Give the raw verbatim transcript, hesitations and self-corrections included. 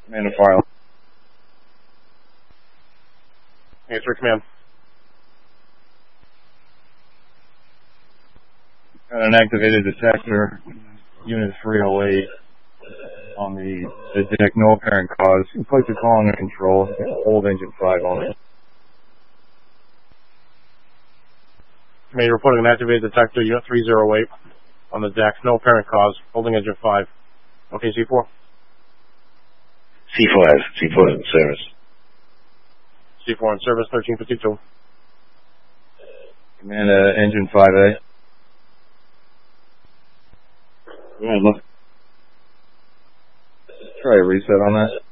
Command and file. Answer command. Got an activated detector, unit three oh eight, on the, the deck, no apparent cause. Place the call under control. Hold engine five on it. May reporting an activated detector, unit three oh eight, on the deck, no apparent cause, holding engine five. Okay, C four. C four has, C four is in service. C four in service, thirteen fifty-two. Command uh, engine five A. Go ahead, look. Try a reset on that.